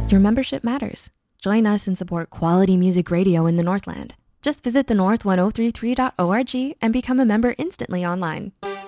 Your membership matters. Join us and support quality music radio in the Northland. Just visit thenorth1033.org and become a member instantly online.